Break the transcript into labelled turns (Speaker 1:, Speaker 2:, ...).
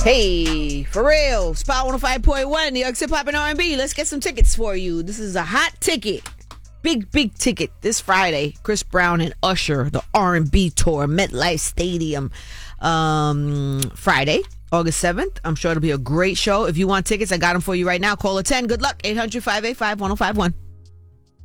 Speaker 1: Hey, for real, Spot 105.1, New York Hip Hop and R&B. Let's get some tickets for you. This is a hot ticket. Big ticket this Friday. Chris Brown and Usher, the R&B tour, MetLife Stadium. Friday, August 7th. I'm sure it'll be a great show. If you want tickets, I got them for you right now. Call a 10. Good luck. 800-585-1051.